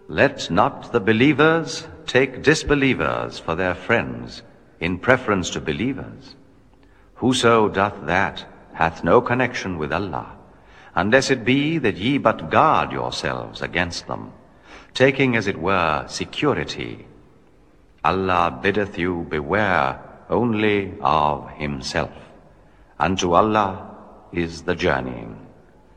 Let not the believers take disbelievers for their friends in preference to believers. Whoso doth that hath no connection with Allah, unless it be that ye but guard yourselves against them, taking as it were security. Allah biddeth you beware only of Himself. Unto Allah is the journeying.